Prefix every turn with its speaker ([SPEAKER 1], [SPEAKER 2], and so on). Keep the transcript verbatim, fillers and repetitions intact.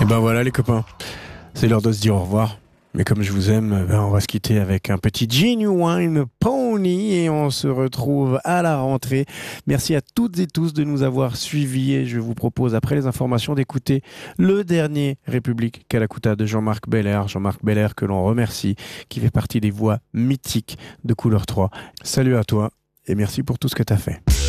[SPEAKER 1] Et ben voilà les copains, c'est l'heure de se dire au revoir. Mais comme je vous aime, ben on va se quitter avec un petit Genuine Pony et on se retrouve à la rentrée. Merci à toutes et tous de nous avoir suivis et je vous propose après les informations d'écouter le dernier République Kalakuta de Jean-Marc Belair. Jean-Marc Belair que l'on remercie, qui fait partie des voix mythiques de Couleur trois. Salut à toi et merci pour tout ce que tu as fait.